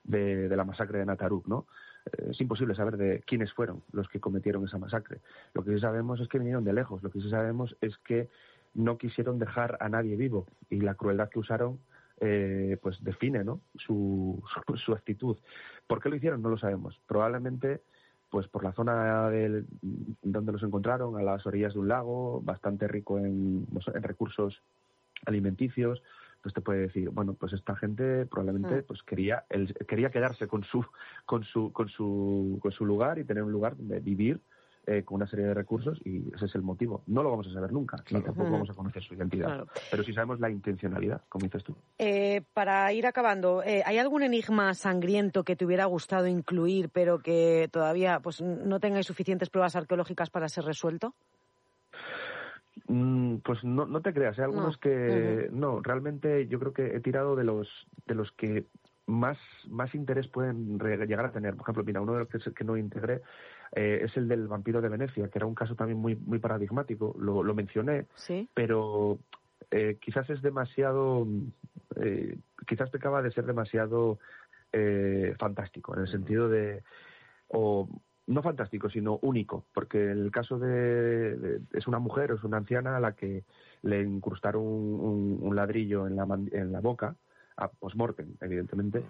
de la masacre de Nataruk, ¿no? Es imposible saber de quiénes fueron los que cometieron esa masacre. Lo que sí sabemos es que vinieron de lejos, lo que sí sabemos es que no quisieron dejar a nadie vivo, y la crueldad que usaron pues define, ¿no?, su actitud. ¿Por qué lo hicieron? No lo sabemos. Probablemente pues por la zona donde los encontraron, a las orillas de un lago, bastante rico en recursos alimenticios. Pues te puede decir, bueno, pues esta gente probablemente pues quería quedarse con su lugar y tener un lugar donde vivir con una serie de recursos, y ese es el motivo. No lo vamos a saber nunca, ni tampoco vamos a conocer su identidad. Claro. Pero sí sabemos la intencionalidad, como dices tú. Para ir acabando, ¿hay algún enigma sangriento que te hubiera gustado incluir, pero que todavía pues no tengáis suficientes pruebas arqueológicas para ser resuelto? Pues no te creas, hay algunos que no, realmente yo creo que he tirado de los que más interés pueden llegar a tener. Por ejemplo, mira, uno de los que no integré es el del vampiro de Venecia, que era un caso también muy paradigmático. Lo mencioné, ¿sí? Pero quizás es demasiado, quizás pecaba de ser demasiado fantástico, en el sentido de, o no fantástico, sino único, porque el caso es una mujer, es una anciana a la que le incrustaron un ladrillo en la boca, a post-mortem, evidentemente,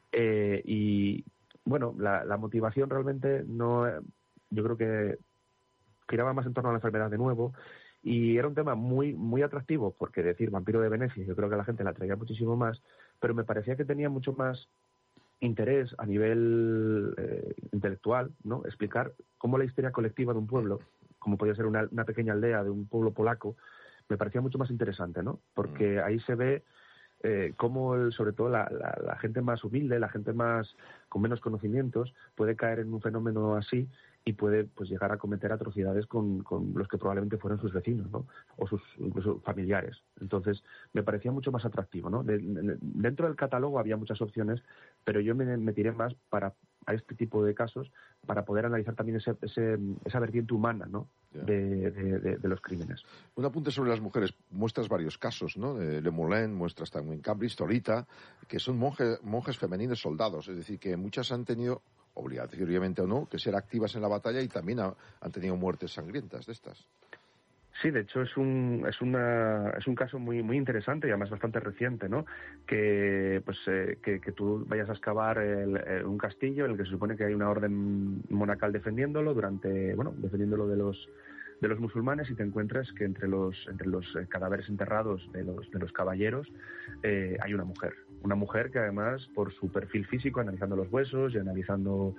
y bueno, la motivación realmente no, yo creo que giraba más en torno a la enfermedad de nuevo, y era un tema muy atractivo, porque decir vampiro de Venecia, yo creo que a la gente la atraía muchísimo más, pero me parecía que tenía mucho más interés a nivel intelectual, ¿no? Explicar cómo la histeria colectiva de un pueblo, como podía ser una pequeña aldea de un pueblo polaco, me parecía mucho más interesante, ¿no? Porque ahí se ve cómo sobre todo la gente más humilde, la gente con menos conocimientos, puede caer en un fenómeno así y puede pues llegar a cometer atrocidades con los que probablemente fueran sus vecinos, ¿no? O sus incluso familiares. Entonces me parecía mucho más atractivo, ¿no? Dentro del catálogo había muchas opciones, pero yo me tiré más a este tipo de casos para poder analizar también esa vertiente humana, ¿no? De los crímenes. Un apunte sobre las mujeres. Muestras varios casos, ¿no? Le Moulin, muestras también Cambridge, Torita, que son monjes femeninos soldados. Es decir, que muchas han tenido, obligatoriamente o no, que ser activas en la batalla, y también han tenido muertes sangrientas de estas. Sí, de hecho es un caso muy interesante y además bastante reciente, ¿no? Que tú vayas a excavar un castillo en el que se supone que hay una orden monacal defendiéndolo defendiéndolo de los musulmanes, y te encuentras que entre los cadáveres enterrados de los caballeros hay una mujer que además, por su perfil físico, analizando los huesos y analizando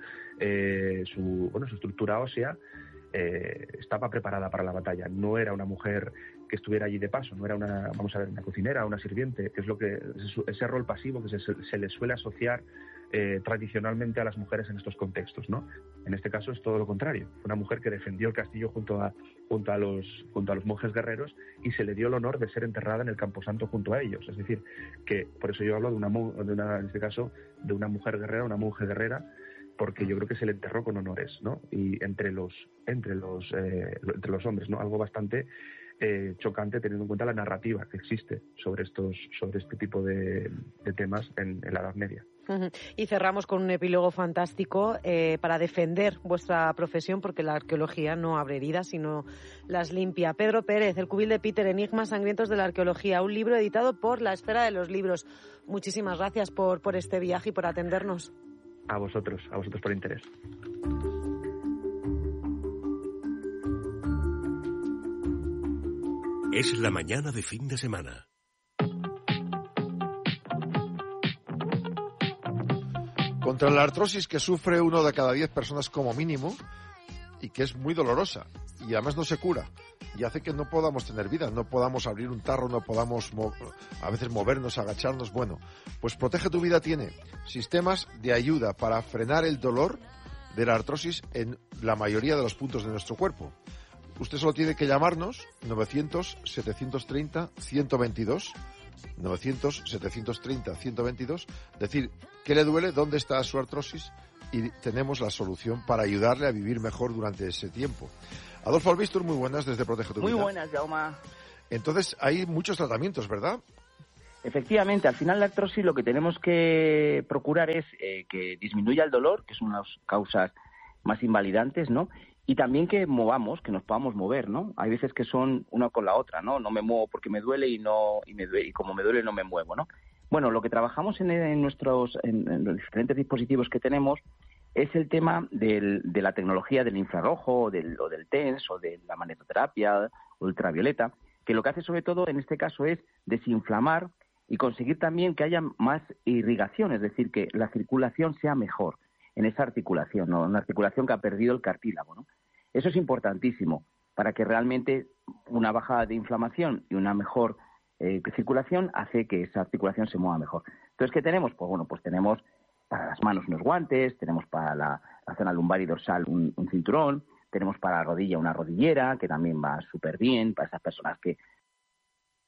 su estructura ósea, estaba preparada para la batalla. No era una mujer que estuviera allí de paso, no era una cocinera, una sirviente, que es ese rol pasivo que se le suele asociar tradicionalmente a las mujeres en estos contextos, ¿no? En este caso es todo lo contrario. Fue una mujer que defendió el castillo junto a los monjes guerreros, y se le dio el honor de ser enterrada en el camposanto junto a ellos. Es decir, que por eso yo hablo en este caso de una mujer guerrera, una monje guerrera, porque yo creo que se le enterró con honores, ¿no? Y entre los hombres, ¿no? Algo bastante chocante, teniendo en cuenta la narrativa que existe sobre este tipo de temas en la Edad Media. Y cerramos con un epílogo fantástico para defender vuestra profesión, porque la arqueología no abre heridas, sino las limpia. Pedro Pérez, El cubil de Peter, Enigmas sangrientos de la arqueología, un libro editado por La Esfera de los Libros. Muchísimas gracias por este viaje y por atendernos. A vosotros por el interés. Es la mañana de fin de semana. Contra la artrosis, que sufre 1 de cada 10 personas como mínimo, y que es muy dolorosa, y además no se cura, y hace que no podamos tener vida, no podamos abrir un tarro, no podamos a veces movernos, agacharnos. Bueno, pues Protege tu Vida tiene sistemas de ayuda para frenar el dolor de la artrosis en la mayoría de los puntos de nuestro cuerpo. Usted solo tiene que llamarnos 900-730-122, 900-730-122, decir qué le duele, dónde está su artrosis, y tenemos la solución para ayudarle a vivir mejor durante ese tiempo. Adolfo Albistur, muy buenas, desde Protege tu Vida. Muy buenas, Jaume. Entonces, hay muchos tratamientos, ¿verdad? Efectivamente, al final la artrosis lo que tenemos que procurar es que disminuya el dolor, que es una de las causas más invalidantes, ¿no? Y también que movamos, que nos podamos mover, ¿no? Hay veces que son una con la otra, ¿no? No me muevo porque me duele y como me duele no me muevo, ¿no? Bueno, lo que trabajamos en los diferentes dispositivos que tenemos es el tema de la tecnología del infrarrojo, o del TENS, o de la magnetoterapia ultravioleta, que lo que hace sobre todo en este caso es desinflamar y conseguir también que haya más irrigación, es decir, que la circulación sea mejor en esa articulación, ¿no? Una articulación que ha perdido el cartílago, ¿no? Eso es importantísimo para que realmente una bajada de inflamación y una mejor circulación hace que esa articulación se mueva mejor. Entonces, ¿qué tenemos? Pues bueno, pues tenemos para las manos unos guantes, tenemos para la zona lumbar y dorsal un cinturón, tenemos para la rodilla una rodillera, que también va súper bien para esas personas que